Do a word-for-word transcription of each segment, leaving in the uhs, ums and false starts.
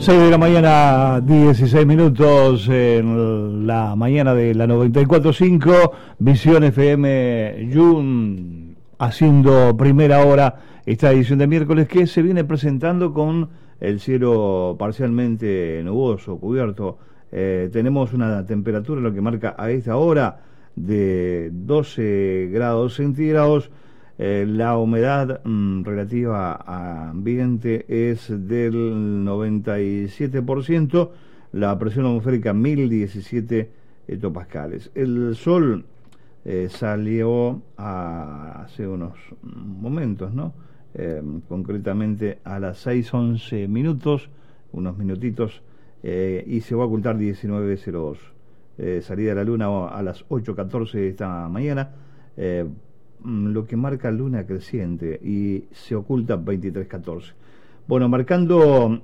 seis de la mañana, dieciséis minutos en la mañana de la noventa y cuatro punto cinco, Visión F M Jun, haciendo primera hora esta edición de miércoles que se viene presentando con el cielo parcialmente nuboso, cubierto. Eh, tenemos una temperatura, lo que marca a esta hora, de doce grados centígrados. Eh, la humedad mm, relativa a ambiente es del noventa y siete por ciento, la presión atmosférica mil diecisiete hectopascales. El sol eh, salió a, hace unos momentos, ¿no? Eh, concretamente a las seis once minutos, unos minutitos, eh, y se va a ocultar diecinueve cero dos. Eh, salida de la luna a las ocho catorce de esta mañana, eh, lo que marca luna creciente, y se oculta veintitrés catorce. Bueno, marcando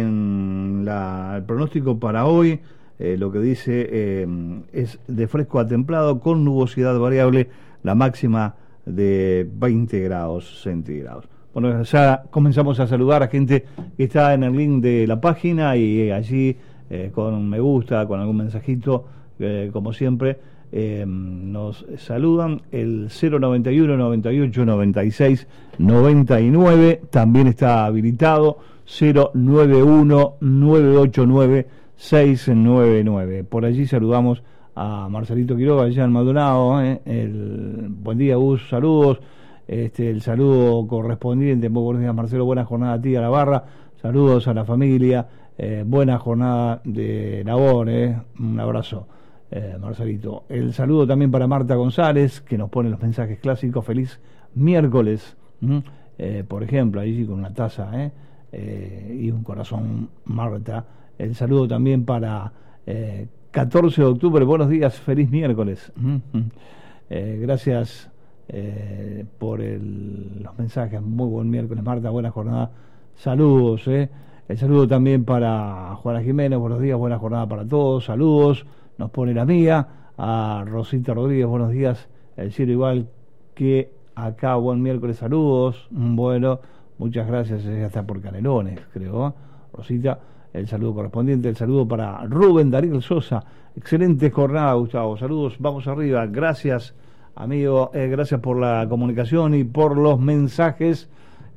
en la, el pronóstico para hoy, eh, lo que dice eh, es de fresco a templado con nubosidad variable, la máxima de veinte grados centígrados. Bueno, ya comenzamos a saludar a gente que está en el link de la página y allí eh, con un me gusta, con algún mensajito, eh, como siempre. Eh, nos saludan el cero noventa y uno, noventa y ocho, noventa y seis, noventa y nueve, también está habilitado cero nueve uno, nueve ocho nueve, seis nueve nueve. Por allí saludamos a Marcelito Quiroga, allá en Maldonado, eh, el buen día, Gus, saludos, este, el saludo correspondiente, muy buenos días Marcelo, buena jornada a ti, a la barra, saludos a la familia, eh, buena jornada de labor, eh, un abrazo. Eh, Marcelito, el saludo también para Marta González, que nos pone los mensajes clásicos, feliz miércoles, ¿Mm? eh, por ejemplo, ahí con una taza ¿eh? Eh, y un corazón, Marta. El saludo también para eh, catorce de octubre, buenos días, feliz miércoles. ¿Mm? Eh, gracias eh, por el, los mensajes, muy buen miércoles Marta, buena jornada, saludos. Eh. El saludo también para Juana Jiménez, buenos días, buena jornada para todos, saludos. Nos pone la mía, a Rosita Rodríguez, buenos días, el cielo igual que acá, buen miércoles, saludos, bueno, muchas gracias, ella está por Canelones, creo, Rosita, el saludo correspondiente, el saludo para Rubén Darío Sosa, excelente jornada, Gustavo, saludos, vamos arriba, gracias, amigo, eh, gracias por la comunicación y por los mensajes,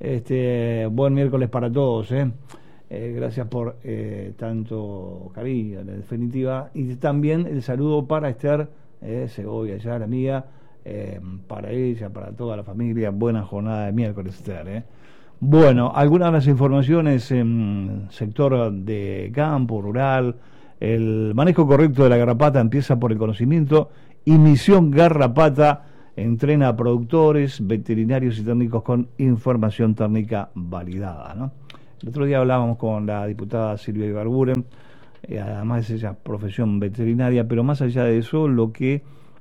este, buen miércoles para todos, eh. Eh, gracias por eh, tanto cariño, en definitiva, y también el saludo para Esther eh, Segovia, ya la amiga, eh, para ella, para toda la familia, buena jornada de miércoles, Esther. Eh. Bueno, algunas de las informaciones en sector de campo, rural, el manejo correcto de la garrapata empieza por el conocimiento, y Misión Garrapata entrena a productores, veterinarios y técnicos con información técnica validada, ¿no? El otro día hablábamos con la diputada Silvia Ibarburen, eh, además es ella profesión veterinaria, pero más allá de eso, lo que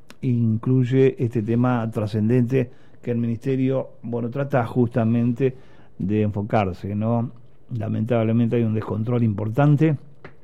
incluye este tema trascendente que el Ministerio, bueno, trata justamente de enfocarse, ¿no? Lamentablemente hay un descontrol importante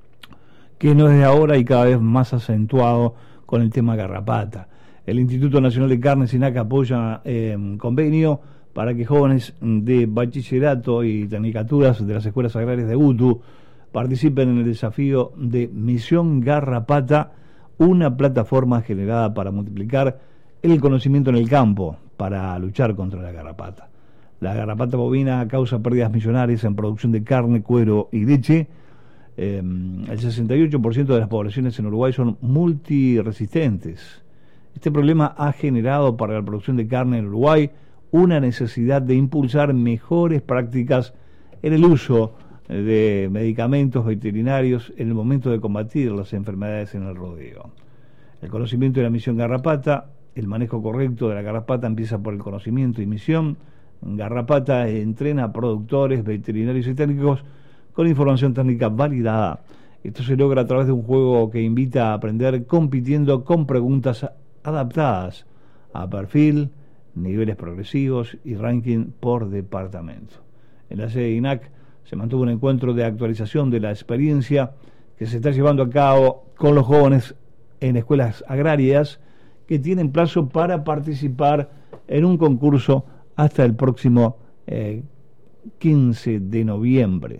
que no es de ahora y cada vez más acentuado con el tema garrapata. El Instituto Nacional de Carnes, INAC, apoya eh, convenio para que jóvenes de bachillerato y tecnicaturas de las escuelas agrarias de U T U participen en el desafío de Misión Garrapata, una plataforma generada para multiplicar el conocimiento en el campo para luchar contra la garrapata. La garrapata bovina causa pérdidas millonarias en producción de carne, cuero y leche. Eh, el sesenta y ocho por ciento de las poblaciones en Uruguay son multiresistentes. Este problema ha generado para la producción de carne en Uruguay una necesidad de impulsar mejores prácticas en el uso de medicamentos veterinarios en el momento de combatir las enfermedades en el rodeo. El conocimiento de la Misión Garrapata, el manejo correcto de la garrapata empieza por el conocimiento y misión. Garrapata entrena a productores, veterinarios y técnicos con información técnica validada. Esto se logra a través de un juego que invita a aprender compitiendo con preguntas adaptadas a perfil, niveles progresivos y ranking por departamento. En la sede de INAC se mantuvo un encuentro de actualización de la experiencia que se está llevando a cabo con los jóvenes en escuelas agrarias que tienen plazo para participar en un concurso hasta el próximo eh, quince de noviembre.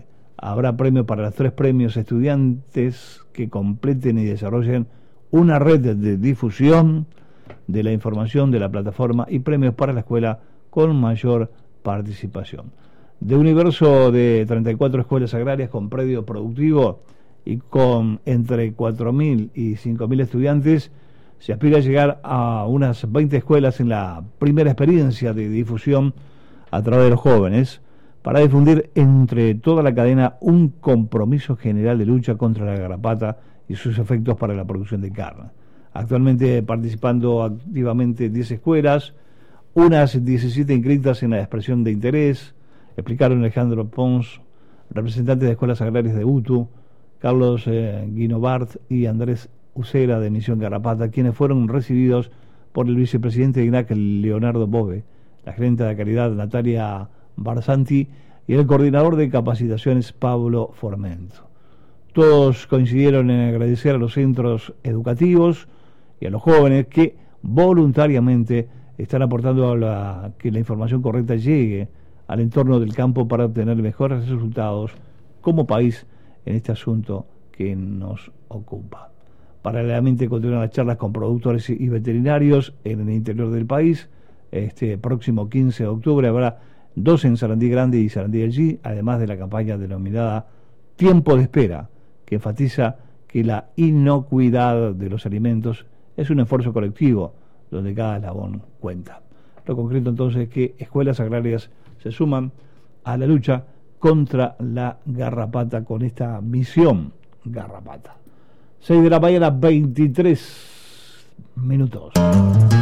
Habrá premios para los tres premios estudiantes que completen y desarrollen una red de difusión de la información de la plataforma y premios para la escuela con mayor participación. De un universo de treinta y cuatro escuelas agrarias con predio productivo y con entre cuatro mil y cinco mil estudiantes, se aspira a llegar a unas veinte escuelas en la primera experiencia de difusión a través de los jóvenes, para difundir entre toda la cadena un compromiso general de lucha contra la garrapata y sus efectos para la producción de carne. Actualmente participando activamente diez escuelas, unas diecisiete inscritas en la expresión de interés, explicaron Alejandro Pons, representante de escuelas agrarias de UTU, Carlos eh, Guinobart y Andrés Ucera de Misión Garrapata, quienes fueron recibidos por el vicepresidente de I N A C, Leonardo Bove, la gerente de calidad Natalia Barzanti y el coordinador de capacitaciones Pablo Formento. Todos coincidieron en agradecer a los centros educativos y a los jóvenes que voluntariamente están aportando a la, que la información correcta llegue al entorno del campo para obtener mejores resultados como país en este asunto que nos ocupa. Paralelamente continúan las charlas con productores y veterinarios en el interior del país. Este próximo quince de octubre habrá dos en Sarandí Grande y Sarandí Allí, además de la campaña denominada Tiempo de Espera, que enfatiza que la inocuidad de los alimentos es un esfuerzo colectivo donde cada eslabón cuenta. Lo concreto entonces es que escuelas agrarias se suman a la lucha contra la garrapata con esta misión garrapata. seis de la mañana, veintitrés minutos.